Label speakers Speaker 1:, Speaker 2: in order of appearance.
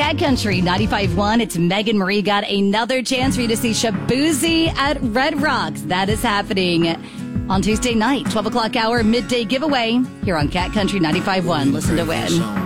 Speaker 1: Cat Country 95.1. It's Megan Marie. Got another chance for you to see Shaboozey at Red Rocks. That is happening on Tuesday night, 12 o'clock hour, midday giveaway here on Cat Country 95.1. Listen to win.